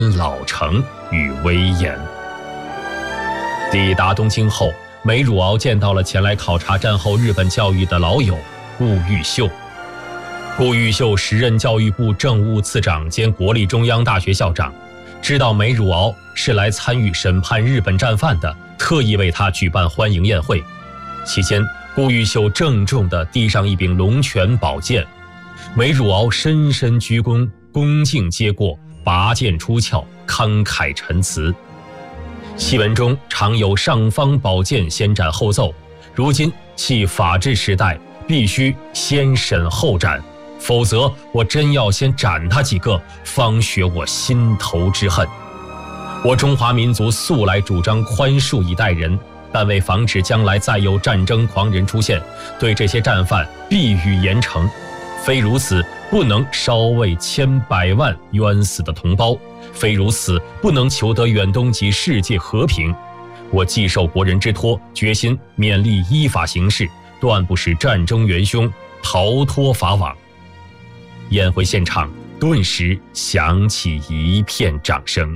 老成与威严。抵达东京后，梅汝敖见到了前来考察战后日本教育的老友顾毓秀。顾毓秀时任教育部政务次长兼国立中央大学校长，知道梅汝敖是来参与审判日本战犯的，特意为他举办欢迎宴会。期间，顾毓秀郑重地递上一柄龙泉宝剑，梅汝敖深深鞠躬，恭敬接过，拔剑出鞘，慷慨陈词。檄文中常有上方宝剑先斩后奏，如今系法治时代，必须先审后斩，否则我真要先斩他几个，方雪我心头之恨。我中华民族素来主张宽恕一代人，但为防止将来再有战争狂人出现，对这些战犯必予严惩。非如此，不能稍为千百万冤死的同胞；非如此，不能求得远东及世界和平。我既受国人之托，决心勉力依法行事，断不使战争元凶逃脱法网。宴会现场顿时响起一片掌声。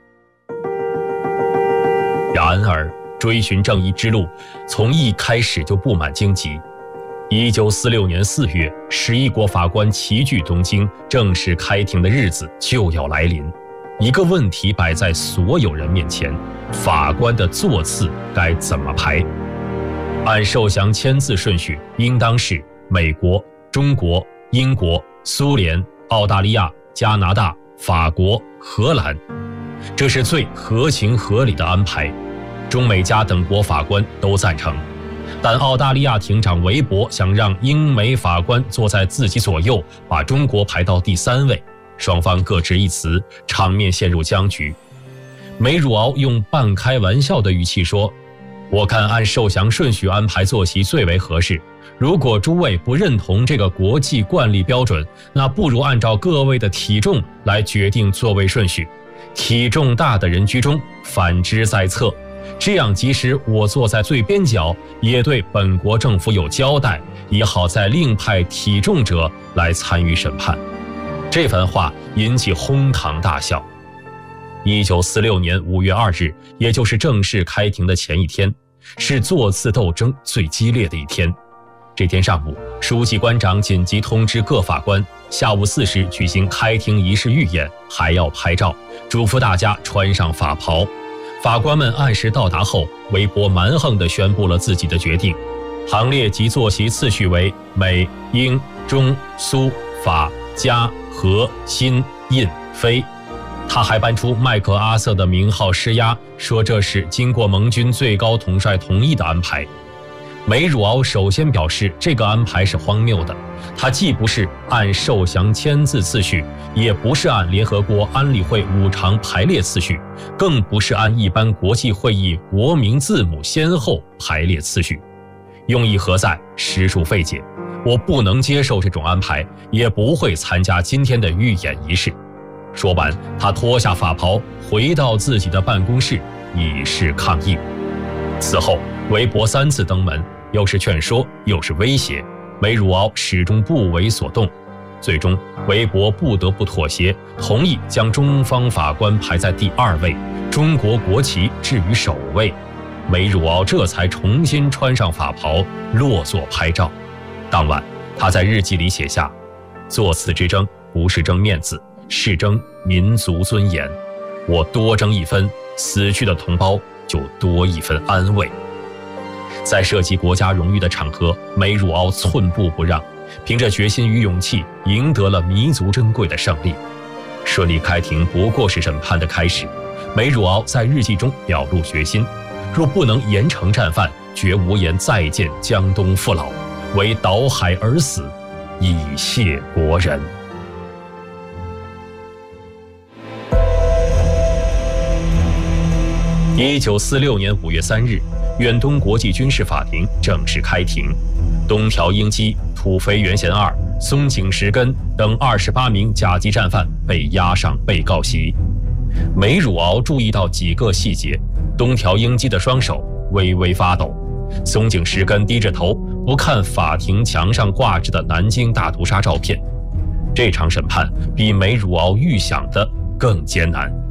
然而，追寻正义之路从一开始就布满荆棘。1946年4月，11国法官齐聚东京，正式开庭的日子就要来临。一个问题摆在所有人面前：法官的座次该怎么排？按受降签字顺序，应当是美国、中国、英国、苏联、澳大利亚、加拿大、法国、荷兰，这是最合情合理的安排。中美加等国法官都赞成。但澳大利亚庭长韦伯想让英美法官坐在自己左右，把中国排到第3位，双方各执一词，场面陷入僵局。梅汝敖用半开玩笑的语气说：“我看按受降顺序安排坐席最为合适。如果诸位不认同这个国际惯例标准，那不如按照各位的体重来决定座位顺序，体重大的人居中，反之在侧。这样即使我坐在最边角，也对本国政府有交代，也好再另派体重者来参与审判。”这番话引起哄堂大笑。1946年5月2日，也就是正式开庭的前一天，是座次斗争最激烈的一天。这天上午，书记官长紧急通知各法官，下午4时举行开庭仪式预演，还要拍照，嘱咐大家穿上法袍。法官们按时到达后，韦伯蛮横地宣布了自己的决定，行列及坐席次序为美、英、中、苏、法、加、和、新、印、非。他还搬出麦克阿瑟的名号施压，说这是经过盟军最高统帅同意的安排。梅汝敖首先表示这个安排是荒谬的，他既不是按受降签字次序，也不是按联合国安理会5常排列次序，更不是按一般国际会议国名字母先后排列次序。用意何在，实属费解。我不能接受这种安排，也不会参加今天的预演仪式。说完，他脱下法袍，回到自己的办公室，以示抗议。此后，韦伯3次登门，又是劝说，又是威胁，梅汝敖始终不为所动。最终，韦伯不得不妥协，同意将中方法官排在第2位，中国国旗置于首位。梅汝敖这才重新穿上法袍，落座拍照。当晚，他在日记里写下：“座次之争不是争面子，是争民族尊严。我多争一分，死去的同胞就多一分安慰。”在涉及国家荣誉的场合，梅汝敖寸步不让，凭着决心与勇气，赢得了弥足珍贵的胜利。顺利开庭不过是审判的开始。梅汝敖在日记中表露决心：若不能严惩战犯，绝无颜再见江东父老，唯倒海而死，以谢国人。1946年5月3日，远东国际军事法庭正式开庭。东条英机、土肥原贤二、松井石根等28名甲级战犯被押上被告席。梅汝敖注意到几个细节：东条英机的双手微微发抖，松井石根低着头不看法庭墙上挂着的南京大屠杀照片。这场审判比梅汝敖预想的更艰难。